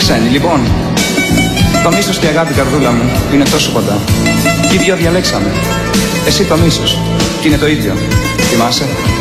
ξένοι. Λοιπόν, το μίσος και η αγάπη, καρδούλα μου, είναι τόσο κοντά. Και οι δυο διαλέξαμε. Εσύ το μίσος, και είναι το ίδιο. Θυμάσαι?